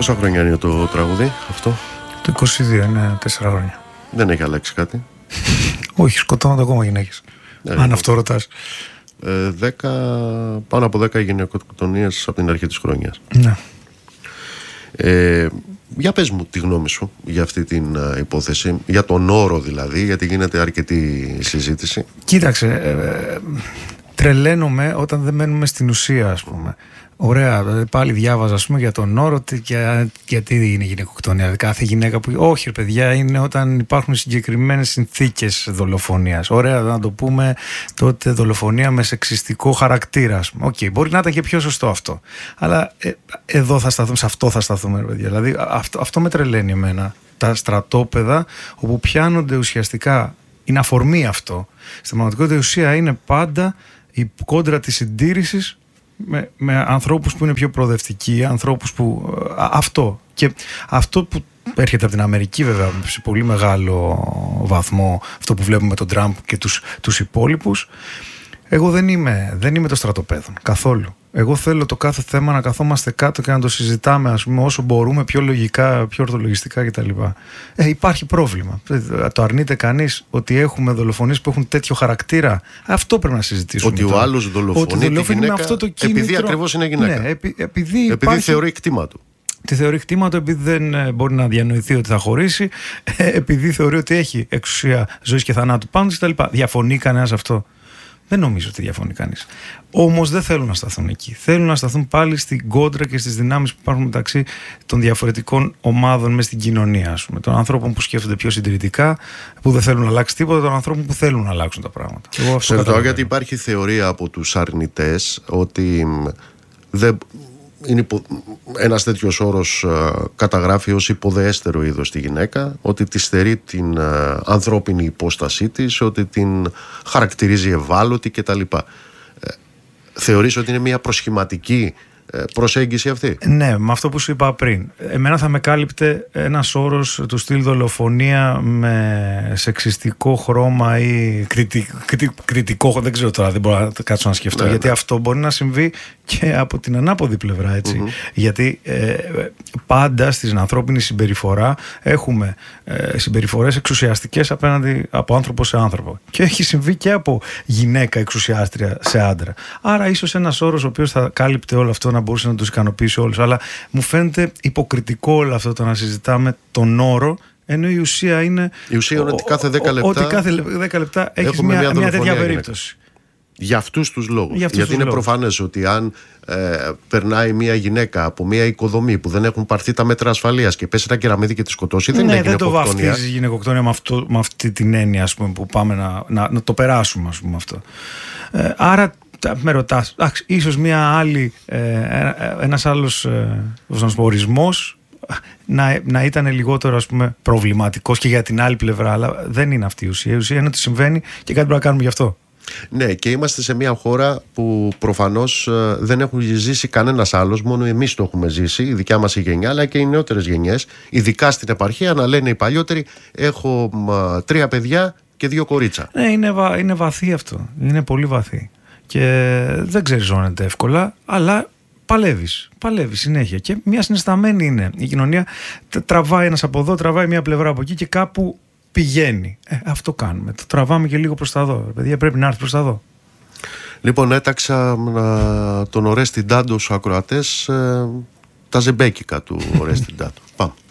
Πόσα χρόνια είναι το τραγούδι αυτό? Το 22, είναι 4 χρόνια. Δεν έχει αλλάξει κάτι? Όχι, σκοτώνονται ακόμα γυναίκες. Αν αυτό ρωτάς. 10, πάνω από 10 γυναικοκτονίες από την αρχή της χρονιάς. Ναι. Για πες μου τη γνώμη σου για αυτή την υπόθεση, για τον όρο δηλαδή, γιατί γίνεται αρκετή συζήτηση. Κοίταξε, τρελαίνομαι όταν δεν μένουμε στην ουσία, ας πούμε. Ωραία, πάλι διάβαζα, ας πούμε, για τον όρο γιατί είναι γυναικοκτονία. Κάθε γυναίκα που. Όχι, ρε παιδιά, είναι όταν υπάρχουν συγκεκριμένες συνθήκες δολοφονίας. Ωραία, να το πούμε τότε δολοφονία με σεξιστικό χαρακτήρα, ας πούμε. Οκ, μπορεί να ήταν και πιο σωστό αυτό. Αλλά εδώ θα σταθούμε, σε αυτό θα σταθούμε, ρε παιδιά. Δηλαδή, αυτό με τρελαίνει εμένα. Τα στρατόπεδα όπου πιάνονται ουσιαστικά. Είναι αφορμή αυτό. Στην πραγματικότητα η ουσία είναι πάντα η κόντρα της συντήρησης με ανθρώπους που είναι πιο προοδευτικοί, ανθρώπους που. Αυτό. Και αυτό που έρχεται από την Αμερική, βέβαια, σε πολύ μεγάλο βαθμό, αυτό που βλέπουμε τον Τραμπ και τους υπόλοιπους. Εγώ δεν είμαι το στρατοπέδων καθόλου. Εγώ θέλω το κάθε θέμα να καθόμαστε κάτω και να το συζητάμε, ας πούμε, όσο μπορούμε, πιο λογικά, πιο ορθολογιστικά κτλ. Υπάρχει πρόβλημα. Το αρνείται κανείς ότι έχουμε δολοφονίες που έχουν τέτοιο χαρακτήρα? Αυτό πρέπει να συζητήσουμε. Ότι ο άλλος δολοφονεί τη γυναίκα αυτό το επειδή ακριβώς είναι γυναίκα. Ναι, επειδή θεωρεί κτήμα του. Τη θεωρεί κτήμα του, επειδή δεν μπορεί να διανοηθεί ότι θα χωρίσει, επειδή θεωρεί ότι έχει εξουσία ζωής και θανάτου πάνω της κτλ. Διαφωνεί κανένας αυτό? Δεν νομίζω ότι διαφωνεί κανείς. Όμως δεν θέλουν να σταθούν εκεί. Θέλουν να σταθούν πάλι στην κόντρα και στις δυνάμεις που υπάρχουν μεταξύ των διαφορετικών ομάδων μες στην κοινωνία, ας πούμε. Των ανθρώπων που σκέφτονται πιο συντηρητικά, που δεν θέλουν να αλλάξει τίποτα, των ανθρώπων που θέλουν να αλλάξουν τα πράγματα. Σε ρωτάω γιατί υπάρχει θεωρία από τους αρνητές ότι ένας τέτοιος όρος καταγράφει ως υποδεέστερο είδος τη γυναίκα, ότι τη στερεί την ανθρώπινη υπόστασή της, ότι την χαρακτηρίζει ευάλωτη κτλ. Θεωρείς ότι είναι μια προσχηματική προσέγγιση αυτή? Ναι, με αυτό που σου είπα πριν. Εμένα θα με κάλυπτε ένας όρος του στυλ δολοφονία με σεξιστικό χρώμα ή κριτικό, δεν ξέρω τώρα, δεν μπορώ να κάτσω να σκεφτώ, γιατί αυτό μπορεί να συμβεί και από την ανάποδη πλευρά, έτσι. Γιατί πάντα στην ανθρώπινη συμπεριφορά έχουμε συμπεριφορές εξουσιαστικές απέναντι από άνθρωπο σε άνθρωπο, και έχει συμβεί και από γυναίκα εξουσιάστρια σε άντρα. Άρα ίσως ένας όρος ο οποίος θα κάλυπτε όλο αυτό να μπορούσε να τους ικανοποιήσει όλους. Αλλά μου φαίνεται υποκριτικό όλο αυτό το να συζητάμε τον όρο, ενώ η ουσία είναι. Η ουσία είναι ότι κάθε 10 λεπτά. Ότι κάθε 10 λεπτά έχεις μια τέτοια περίπτωση. Για αυτούς τους λόγους. Γιατί είναι προφανές ότι αν περνάει μια γυναίκα από μια οικοδομή που δεν έχουν πάρθει τα μέτρα ασφαλείας και πέσει ένα κεραμίδι και τη σκοτώσει, δεν είναι γυναικοκτονία. Δεν το βαφτίζει γυναικοκτονία με αυτή την έννοια, ας πούμε, που πάμε να το περάσουμε, ας πούμε, αυτό. Άρα με ρωτάς, ίσως ένας άλλος ορισμός να ήταν λιγότερο, ας πούμε, προβληματικός και για την άλλη πλευρά, αλλά δεν είναι αυτή η ουσία. Η ουσία είναι ότι συμβαίνει και κάτι πρέπει να κάνουμε γι' αυτό. Ναι, και είμαστε σε μια χώρα που προφανώς δεν έχουν ζήσει κανένας άλλος, μόνο εμείς το έχουμε ζήσει, η δικιά μας η γενιά, αλλά και οι νεότερες γενιές, ειδικά στην επαρχία, να λένε οι παλιότεροι: έχω 3 παιδιά και 2 κορίτσα. Ναι, είναι βαθύ αυτό. Είναι πολύ βαθύ. Και δεν ξεριζώνεται εύκολα, αλλά παλεύεις συνέχεια. Και μια συναισθαμένη είναι. Η κοινωνία τραβάει ένας από εδώ, τραβάει μια πλευρά από εκεί και κάπου πηγαίνει. Αυτό κάνουμε. Το τραβάμε και λίγο προς τα εδώ. Παιδιά, πρέπει να έρθει προς τα εδώ. Λοιπόν, έταξα τον Ορέστη Ντάντο στους ακροατές τα ζεμπέκικα του Ορέστη Ντάντο. Πάμε.